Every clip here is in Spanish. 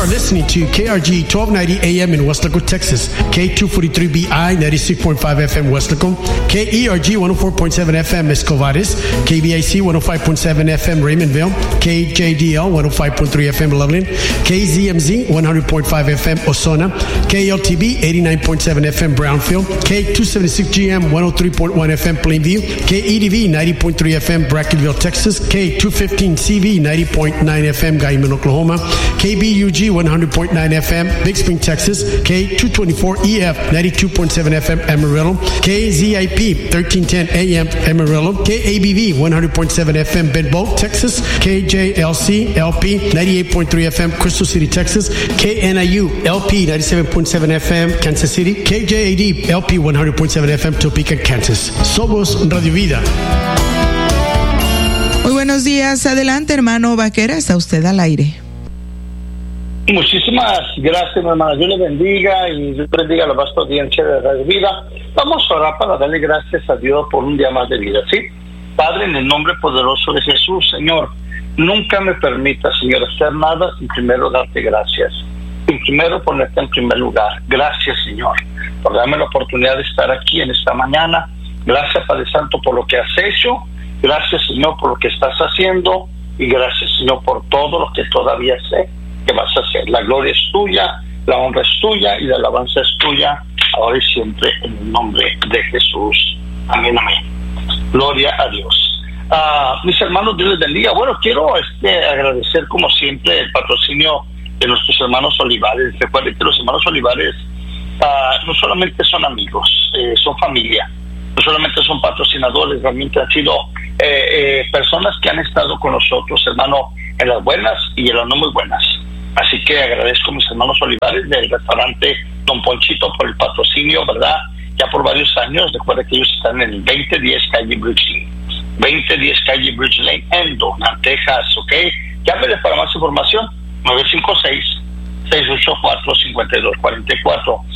are listening to KRG 1290 AM in West Laco, Texas, K243BI 96.5 FM West Laco, KERG 104.7 FM Escovares, KBIC 105.7 FM Raymondville, KJDL 105.3 FM Loveland, KZMZ 100.5 FM Ozona, KLTB 89.7 FM Brownfield, K276GM 103.1 FM Plainview, KEDV 90.3 FM Brackenville, Texas, K215CV 90.9 FM Guyman, Oklahoma, KBUG 100.9 FM Big Spring, Texas, K224EF 92.7 FM Amarillo, KZIP 1310 AM Amarillo, KABV 100.7 FM Benbow, Texas, KJLC LP 98.3 FM Crystal City, Texas, KNIU LP 97.7 FM Kansas City, KJAD LP 100.7 FM Topeka, Kansas. Somos Radio Vida. Muy buenos días, adelante hermano Vaquera, está usted al aire. Muchísimas gracias, mi hermana. Dios le bendiga y Dios bendiga a la vasta audiencia de Radio Vida. Vamos a orar para darle gracias a Dios por un día más de vida, ¿sí? Padre, en el nombre poderoso de Jesús, Señor, nunca me permita, Señor, hacer nada sin primero darte gracias. Sin primero ponerte en primer lugar. Gracias, Señor, por darme la oportunidad de estar aquí en esta mañana. Gracias, Padre Santo, por lo que has hecho. Gracias, Señor, por lo que estás haciendo. Y gracias, Señor, por todo lo que todavía sé que vas a hacer. La gloria es tuya, la honra es tuya y la alabanza es tuya, ahora y siempre, en el nombre de Jesús. Amén, amén. Gloria a Dios. Mis hermanos, Dios les bendiga. Bueno, quiero agradecer como siempre el patrocinio de nuestros hermanos Olivares. Recuerden que los hermanos Olivares no solamente son amigos, son familia. No solamente son patrocinadores, realmente han sido personas que han estado con nosotros, hermano, en las buenas y en las no muy buenas. Así que agradezco a mis hermanos Olivares del restaurante Don Ponchito por el patrocinio, ¿verdad? Ya por varios años. Recuerda que ellos están en el 2010 Calle Bridge Lane. 2010 Calle Bridge Lane en Dona, Texas, ¿ok? Llámenles para más información, 956-684-5244,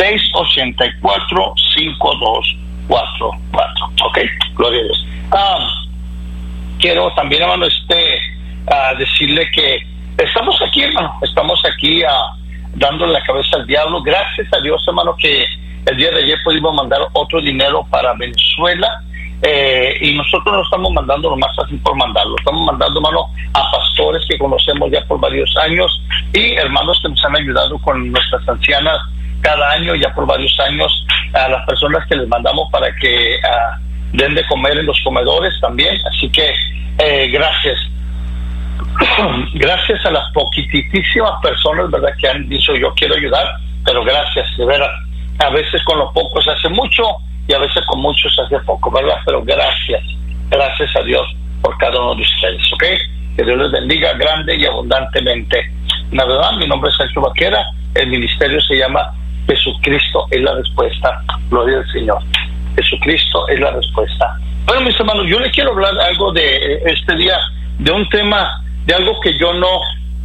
684-5244, ¿ok? Gloria a Dios. Quiero también, hermano, decirle que estamos aquí, hermano, estamos aquí dándole la cabeza al diablo. Gracias a Dios, hermano, que el día de ayer pudimos mandar otro dinero para Venezuela, y nosotros no estamos mandando nomás así por mandarlo, estamos mandando, hermano, a pastores que conocemos ya por varios años y hermanos que nos han ayudado con nuestras ancianas cada año, ya por varios años, a las personas que les mandamos para que den de comer en los comedores también. Así que gracias. Gracias a las poquitísimas personas, ¿verdad?, que han dicho yo quiero ayudar, pero gracias, de verdad. A veces con lo poco se hace mucho y a veces con mucho se hace poco, ¿verdad? Pero gracias a Dios por cada uno de ustedes, ¿ok? Que Dios les bendiga grande y abundantemente. La verdad, mi nombre es Sergio Vaquera, el ministerio se llama Jesucristo es la respuesta. Gloria al Señor. Jesucristo es la respuesta. Bueno, mis hermanos, yo les quiero hablar algo de este día, de un tema, de algo que yo no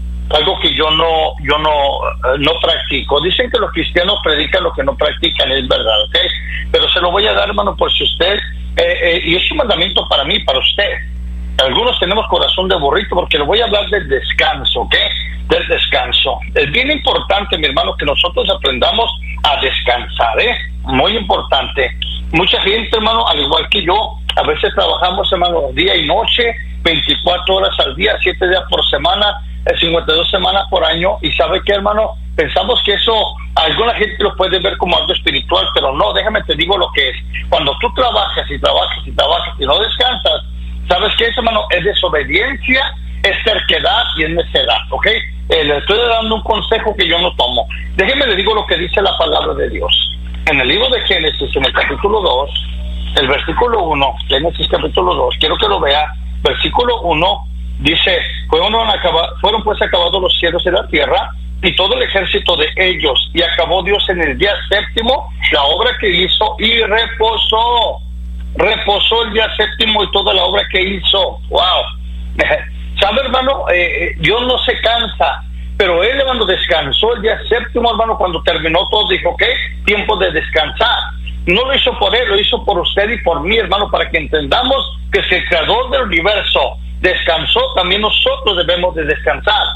practico. Dicen que los cristianos predican lo que no practican, es verdad, ¿ok? Pero se lo voy a dar, hermano, por si usted, y es un mandamiento para mí, para usted. Algunos tenemos corazón de burrito, porque le voy a hablar del descanso, ¿ok? Del descanso. Es bien importante, mi hermano, que nosotros aprendamos a descansar, muy importante. Mucha gente, hermano, al igual que yo, a veces trabajamos, hermano, día y noche, 24 horas al día, 7 días por semana, 52 semanas por año. Y ¿sabe qué, hermano? Pensamos que eso, alguna gente lo puede ver como algo espiritual, pero no, déjame te digo lo que es. Cuando tú trabajas y no descansas, ¿sabes qué es, hermano? Es desobediencia, es terquedad y es necedad, ¿ok? Le estoy dando un consejo que yo no tomo. Déjeme le digo lo que dice la palabra de Dios. En el libro de Génesis, en el capítulo 2, el versículo 1, Génesis capítulo 2, quiero que lo vea. Versículo 1 dice: fueron pues acabados los cielos y la tierra y todo el ejército de ellos, y acabó Dios en el día séptimo la obra que hizo y reposó el día séptimo y toda la obra que hizo. Wow. ¿Sabe, hermano? Dios no se cansa, pero él, hermano, descansó el día séptimo, hermano. Cuando terminó todo, dijo, ¿qué? Tiempo de descansar. No lo hizo por él, lo hizo por usted y por mí, hermano, para que entendamos que si el creador del universo descansó, también nosotros debemos de descansar.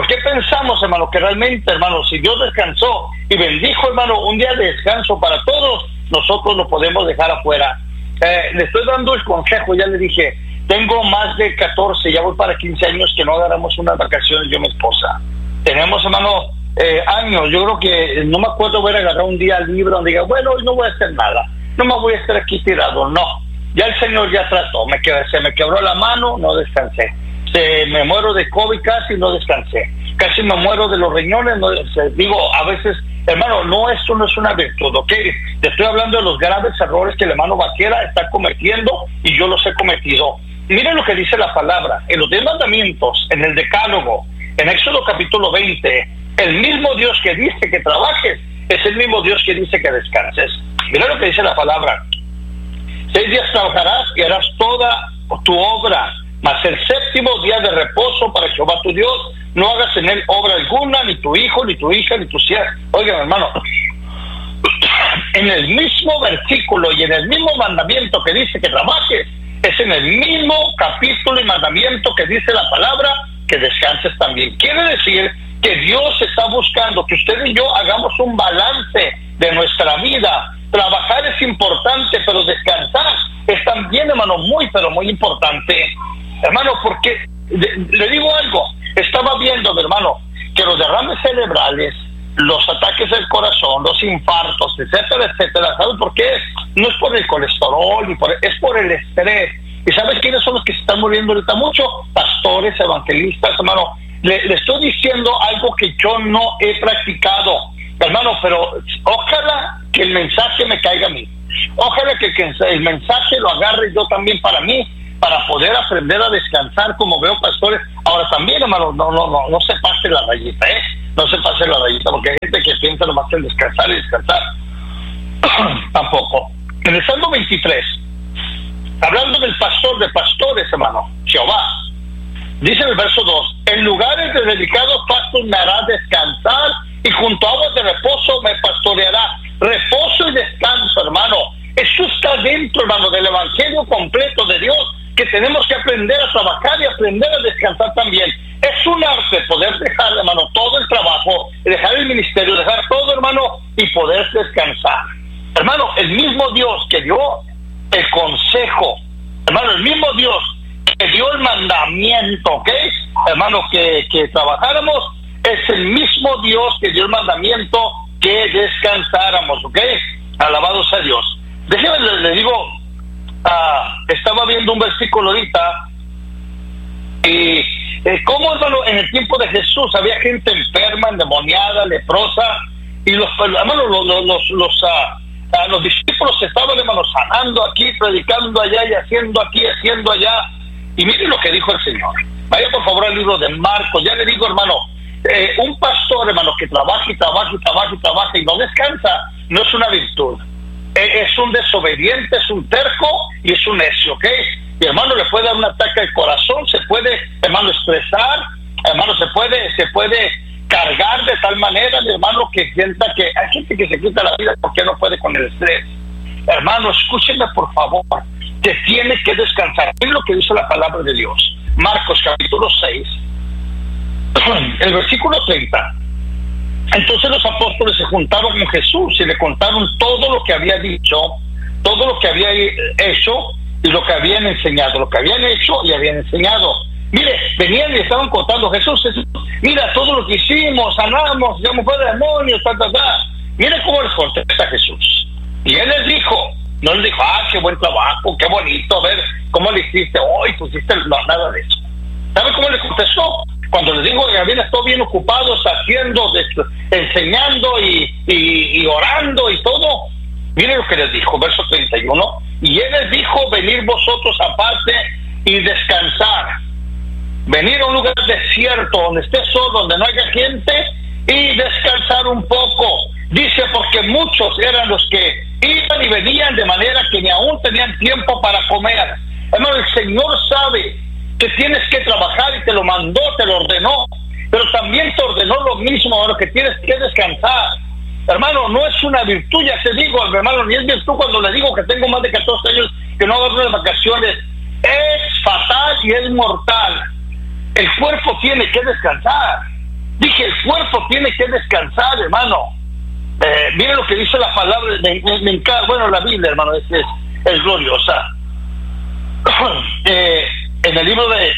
¿Por qué pensamos, hermano, que realmente, hermano, si Dios descansó y bendijo, hermano, un día de descanso para todos, nosotros lo podemos dejar afuera? Le estoy dando el consejo, ya le dije, tengo más de 14, ya voy para 15 años que no agarramos unas vacaciones yo y mi esposa. Tenemos, hermano, años, yo creo que no me acuerdo haber agarrado un día libre donde diga, bueno, hoy no voy a hacer nada, no me voy a estar aquí tirado, no. Ya el Señor ya trató, se me quebró la mano, no descansé. Me muero de COVID casi, no descansé. Casi me muero de los riñones, no descansé. Digo, a veces, hermano, esto no es una virtud, ¿ok? Te estoy hablando de los graves errores que el hermano Vaquera está cometiendo y yo los he cometido. Miren lo que dice la palabra, en los 10 mandamientos, en el Decálogo, en Éxodo capítulo 20, el mismo Dios que dice que trabajes es el mismo Dios que dice que descanses. Miren lo que dice la palabra. 6 días trabajarás y harás toda tu obra, mas el 7º día de reposo para Jehová tu Dios, no hagas en él obra alguna, ni tu hijo, ni tu hija, ni tu siervo. Oigan, hermano, en el mismo versículo y en el mismo mandamiento que dice que trabajes, es en el mismo capítulo y mandamiento que dice la palabra que descanses también. Quiere decir que Dios está buscando que usted y yo hagamos un balance de nuestra vida. Trabajar es importante, pero descansar es también, hermano, muy, pero muy importante. Hermano, porque le digo algo, estaba viendo, hermano, que los derrames cerebrales, los ataques del corazón, los infartos, etcétera, etcétera, ¿sabes por qué? No es por el colesterol, es por el estrés. ¿Y sabes quiénes son los que se están muriendo ahorita mucho? Pastores, evangelistas, hermano. Le estoy diciendo algo que yo no he practicado, hermano, pero ojalá que el mensaje me caiga a mí. Ojalá que el mensaje lo agarre yo también para mí, para poder aprender a descansar como veo pastores. Ahora también, hermano, no se pase la rayita, no se pase la rayita, porque hay gente que piensa nomás en descansar y descansar. Tampoco. En el Salmo 23, hablando del pastor de pastores, hermano, Jehová, dice en el verso 2, en lugares de delicados pastos me hará descansar y junto a aguas de reposo me pastoreará. Reposo y descanso, hermano, eso está dentro, hermano, del evangelio completo de Dios, que tenemos que aprender a trabajar y aprender a descansar también. Es un arte poder dejar, hermano, todo el trabajo, dejar el ministerio, dejar todo, hermano, y poder descansar. Hermano, el mismo Dios que dio el consejo, hermano, el mismo Dios que dio el mandamiento, ¿ok? Hermano, que trabajáramos, es el mismo Dios que dio el mandamiento que descansáramos, ¿ok? Alabados a Dios. Déjenme, le digo, estaba viendo un versículo ahorita, y cómo, hermano, en el tiempo de Jesús había gente enferma, endemoniada, leprosa, y los discípulos estaban, hermano, sanando aquí, predicando allá y haciendo aquí, haciendo allá. Y miren lo que dijo el Señor. Vaya por favor al libro de Marcos. Ya le digo, hermano, un pastor, hermano, que trabaja y trabaja y trabaja y trabaja y no descansa, no es una virtud. Es un desobediente, es un terco y es un necio, ¿ok? Y hermano, le puede dar un ataque al corazón, se puede, hermano, estresar, hermano, se puede cargar de tal manera, mi hermano, que sienta que hay gente que se quita la vida porque no puede con el estrés. Hermano, escúcheme por favor, que tiene que descansar. Es lo que dice la palabra de Dios. Marcos capítulo 6, el versículo 30. Entonces los apóstoles se juntaron con Jesús y le contaron todo lo que había dicho, todo lo que había hecho y lo que habían enseñado, lo que habían hecho y habían enseñado. Mire, venían y estaban contando, Jesús, mira todo lo que hicimos, sanamos, echamos fuera demonios, Mire cómo les contesta Jesús. Y él les dijo, no les dijo, qué buen trabajo, qué bonito, a ver, ¿cómo le hiciste hoy? Pusiste, no, nada de eso. ¿Sabe cómo le contestó? Cuando les dijo que habían estado bien ocupados haciendo, enseñando y orando y todo, miren lo que les dijo, verso 31, y él les dijo, venid vosotros aparte y descansar. Venir a un lugar desierto, donde esté solo, donde no haya gente, y descansar un poco. Dice, porque muchos eran los que iban y venían de manera que ni aún tenían tiempo para comer. Hermano, el Señor sabe que tienes que trabajar y te lo mandó, te lo ordenó, pero también te ordenó lo mismo, hermano, que tienes que descansar. Hermano, no es una virtud, ya te digo, hermano, ni es virtud cuando le digo que tengo más de 14 años que no hago unas vacaciones. Es fatal y es mortal. El cuerpo tiene que descansar. Dije, el cuerpo tiene que descansar, hermano. Miren lo que dice la palabra, me encanta, bueno, la Biblia, hermano, es gloriosa. En el libro de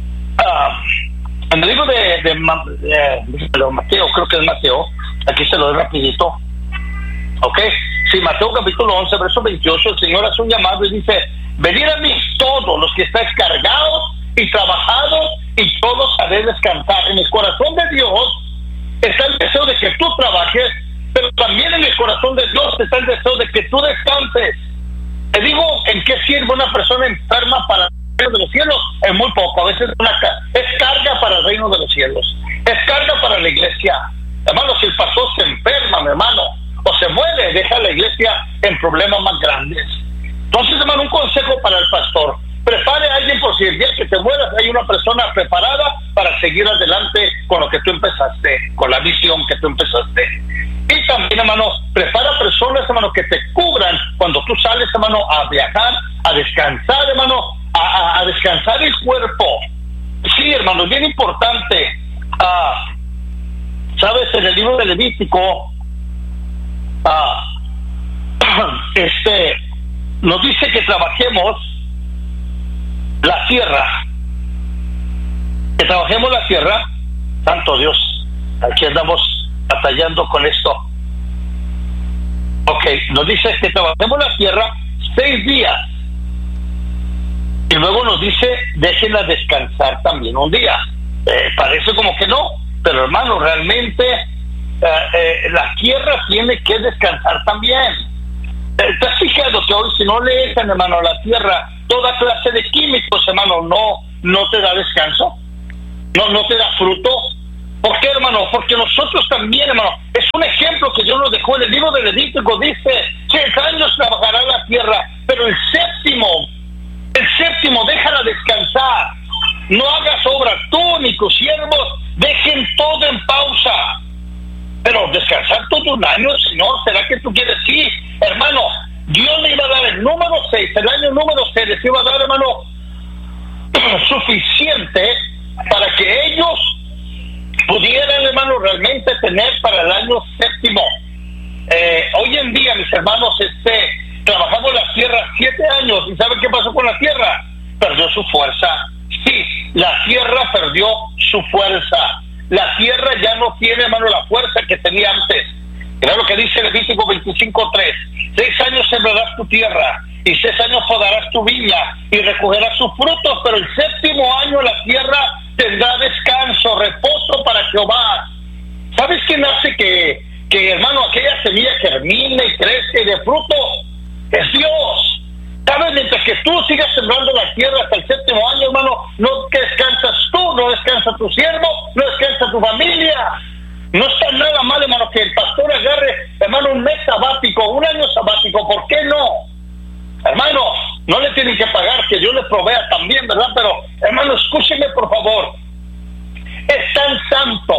Mateo, creo que es Mateo, aquí se lo doy rapidito, ¿ok? Sí, Mateo capítulo 11, verso 28, el Señor hace un llamado y dice, venid a mí todos los que estáis cargados y trabajados, y todos haré descansar. En el corazón de Dios está el deseo de que tú trabajes, pero también en el corazón de Dios está el deseo de que tú descanses. Te digo, ¿en qué sirve una persona enferma para el reino de los cielos? En muy poco. A veces es carga para el reino de los cielos, es carga para la iglesia. Hermano, si el pastor se enferma, mi hermano, o se muere, deja la iglesia en problemas más grandes. Entonces, hermano, un consejo para el pastor: prepare a alguien por si el día que te mueras hay una persona preparada para seguir adelante con lo que tú empezaste, con la visión que tú empezaste. Y también, hermano, prepara personas, hermano, que te cubran cuando tú sales, hermano, a viajar, a descansar, hermano, a descansar el cuerpo. Sí, hermano, es bien importante. Sabes, en el libro de Levítico, nos dice que trabajemos la tierra, santo Dios, aquí andamos batallando con esto. Ok, nos dice que trabajemos la tierra 6 días, y luego nos dice, déjenla descansar también un día. Parece como que no, pero hermano, realmente la tierra tiene que descansar también. ¿Te has fijado que hoy, si no le echan, hermano, a la tierra toda clase de químicos, hermano, no te da descanso, no te da fruto? ¿Por qué, hermano? Porque nosotros también, hermano, es un ejemplo que Dios nos dejó en el libro de Levítico. Dice, 6 años trabajará la tierra, pero el séptimo déjala descansar. No hagas obra, tú ni tus siervos, dejen todo en pausa. Pero descansar todo un año, Señor, ¿será que tú quieres? Sí, hermano, Dios le iba a dar el número 6, el año número 6, les iba a dar, hermano, suficiente para que ellos pudieran, hermano, realmente tener para el año 7. Hoy en día, mis hermanos, trabajamos la tierra 7 años, ¿y saben qué pasó con la tierra? Perdió su fuerza. Sí, la tierra perdió su fuerza. La tierra ya no tiene, hermano, la fuerza que tenía antes. Mira lo que dice Levítico 25:3. 6 años sembrarás tu tierra, y 6 años podarás tu viña, y recogerás sus frutos, pero el 7º año la tierra tendrá descanso, reposo para Jehová. ¿Sabes quién hace que hermano, aquella semilla germine y crezca y de fruto? Es Dios. ¿Sabes? Mientras que tú sigas sembrando la tierra hasta el 7º año, hermano, no descansas tú, no descansa tu siervo, no descansa tu familia. No está nada mal, hermano, que el pastor agarre, hermano, un mes sabático, un año sabático. ¿Por qué no? Hermano, no le tienen que pagar, que Dios le provea también, ¿verdad? Pero, hermano, escúcheme, por favor. Es tan santo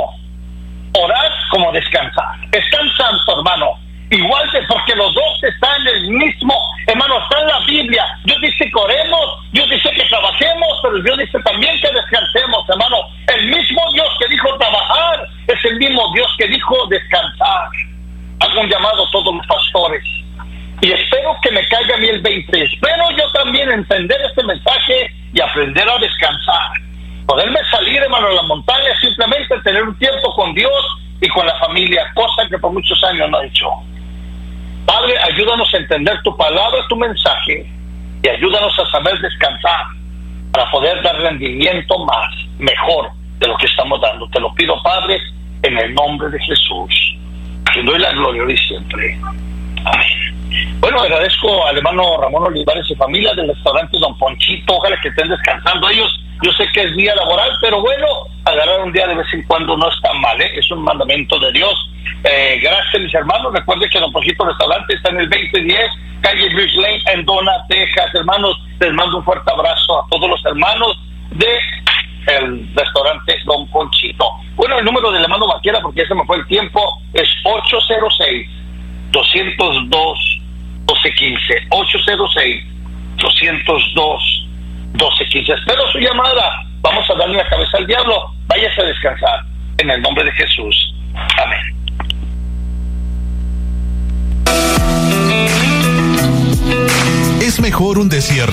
orar como descansar. Es tan santo, hermano. Igual que, porque los dos están en el mismo, hermano, está en la Biblia. Dios dice que oremos, Dios dice que trabajemos, pero Dios dice también que descansemos, hermano. El mismo Dios que dijo trabajar es el mismo Dios que dijo descansar. Hago un llamado a todos los pastores, y espero que me caiga a mí el 20. Espero yo también entender este mensaje y aprender a descansar. Poderme salir, hermano, a la montaña, simplemente tener un tiempo con Dios y con la familia, cosa que por muchos años no he hecho. Padre, ayúdanos a entender tu palabra, tu mensaje, y ayúdanos a saber descansar para poder dar rendimiento mejor de lo que estamos dando. Te lo pido, Padre, en el nombre de Jesús. Te doy la gloria hoy y siempre. Amén. Bueno, agradezco al hermano Ramón Olivares y familia del restaurante Don Ponchito. Ojalá que estén descansando ellos. Yo sé que es día laboral, pero bueno, agarrar un día de vez en cuando no está mal, ¿eh? Es un mandamiento de Dios. Gracias, mis hermanos. Recuerden que Don Ponchito Restaurante está en el 2010, calle Bridge Lane, en Dona, Texas. Hermanos, les mando un fuerte abrazo a todos los hermanos de el restaurante Don Ponchito. Bueno, el número del hermano Vaquera, porque ya se me fue el tiempo, es 806-202-1215. 806-202-1215. Espero su llamada. Vamos a darle la cabeza al diablo. Váyase a descansar. en el nombre de Jesús. Amén. Es mejor un desierto